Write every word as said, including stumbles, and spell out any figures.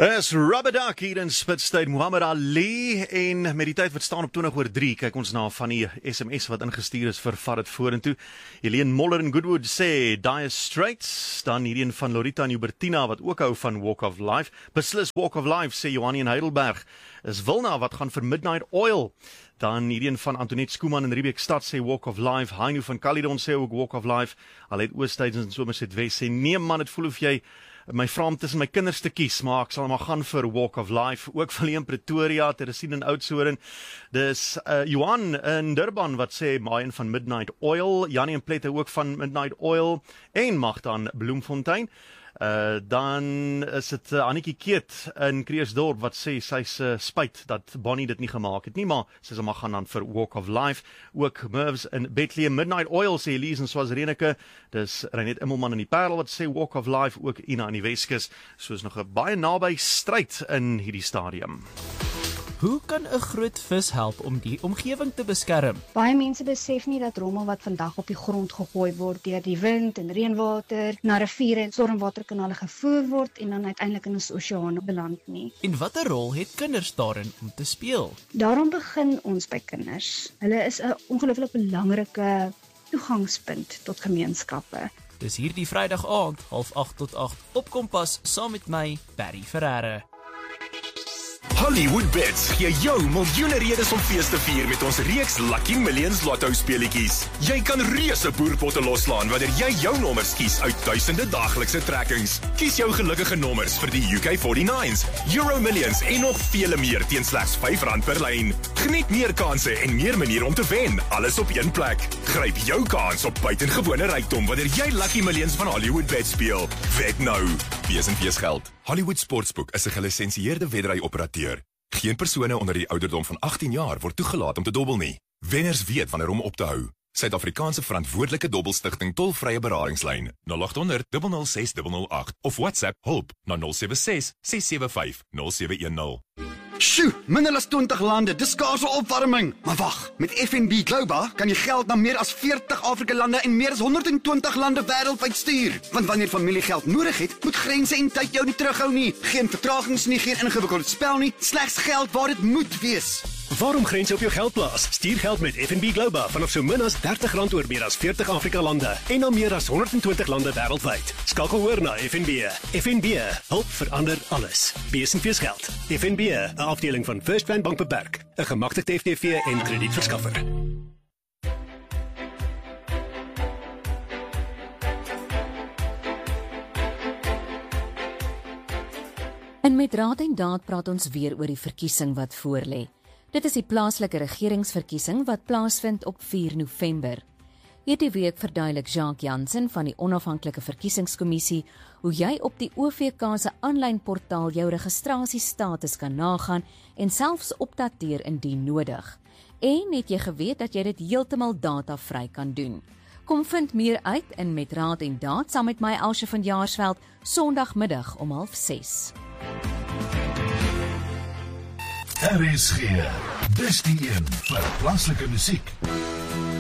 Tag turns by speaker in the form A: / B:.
A: Is Rubber Duck hier in Spitstein, Muhammad Ali, en met die tyd wat staan op twintig oor drie, kyk ons na van die S M S wat ingestuur is vir Vat het vorentoe. Helene Moller in Goodwood sê, Dire Straits, dan hierdie een van Lorita en Hubertina wat ook hou van Walk of Life. Beslis Walk of Life, sê Johannie in Heidelberg. Is Wilna wat gaan vir Midnight Oil. Dan hierdie een van Antoinette Skooman in Riebeekstad sê Walk of Life. Heino van Caledon sê ook Walk of Life. Al het Oosthuizen en Somerset West sê, nee man, het voel of jy my vraam tussen my kinders te kies, maar ek sal maar gaan vir Walk of Life, ook van die in Pretoria, Teresien in Oudtshoorn. Dis uh, Johan in Durban wat sê, Maien van Midnight Oil, Jannie en Plette ook van Midnight Oil, en Magda in Bloemfontein. Uh, dan is het uh, Annikie Keet in Kreersdorp wat sê, sy's uh, spyt dat Bonnie dit nie gemaakt het nie, maar sy sal maar gaan dan vir Walk of Life. Ook Mervs in Bethlehem, Midnight Oil sê Elise en Swazirenike. Dis Reinet Immelman in die Parel wat sê Walk of Life, ook Ina in die Weskus. So is nog 'n baie naby stryd in hierdie stadium.
B: Hoe kan 'n groot vis help om die omgewing te beskerm?
C: Baie mense besef nie dat rommel wat vandag op die grond gegooi word deur die wind en reënwater na riviere en stormwaterkanale gevoer word en dan uiteindelik in ons oseane beland nie.
B: En watter rol het kinders daarin om te speel?
C: Daarom begin ons by kinders. Hulle is 'n ongelooflik belangrike toegangspunt tot gemeenskappe.
B: Dis hierdie Vrydag aand, half agt tot agt op Kompas, saam met my, Barry Ferreira.
D: Hollywood Bets gee jou miljoene redes om fees te vier met ons reeks Lucky Millions Lotto speletjies. Jy kan reuse boerpotte loslaan wanneer jy jou nommers kies uit duisende daaglikse trekkings. Kies jou gelukkige nommers vir die U K forty-nines, Euro Millions en nog vele meer teen slegs vyf rand per lyn. Geniet meer kansse en meer maniere om te wen, alles op een plek. Gryp jou kans op buitengewone rykdom wanneer jy Lucky Millions van Hollywood Bets speel. Wed nou. Wees en wees geld. Hollywood Sportsbook is 'n gelisensieerde wedry-operateur. Geen persone onder die ouderdom van agttien jaar word toegelaat om te dobbel nie. Wenners weet wanneer om op te hou. Suid-Afrikaanse verantwoordelike dobbelstigting tolvrye beradingslyn nul agt honderd, nul nul ses, nul nul agt of WhatsApp hulp na nul sewe ses, ses sewe vyf, nul sewe een nul.
E: Sjoe, minder as twintig lande, dis skaarse opwarming. Maar wag, met F N B Global kan jy geld na meer as veertig Afrika lande en meer as honderd en twintig lande wêreldwyd stuur. Want wanneer familie geld nodig het, moet grense en tyd jou nie terughou nie. Geen vertragings nie, geen ingewikkelde spel nie, slegs geld waar dit moet wees.
F: Waarom grense op jou geld plaas? Stuur geld met F N B Global vanaf so min as dertig rand oor meer as veertig Afrika lande en na meer as honderd en twintig lande wêreldwyd. Skakel oor na F N B. F N B, hulp verander alles. Bees en fees geld. F N B, 'n afdeling van First Rand Bank beperk, 'n gemagtigde F T V en kredietverskaffer.
G: En met Raad en Daad praat ons weer oor die verkiesing wat voorlê. Dit is die plaaslike regeringsverkiesing wat plaasvind op vier November. Hierdie week verduidelik Jacques Jansen van die Onafhanklike Verkiesingskommissie hoe jy op die O V K se aanlyn portaal jou registrasiestatus kan nagaan en selfs opdateer indien nodig. En het jy geweet dat jy dit heeltemal datavry kan doen? Kom vind meer uit in Met Raad en Daad saam met my Elsje van Jaarsveld Sondagmiddag om half ses.
H: R S G, dis die een vir plaaslike musiek.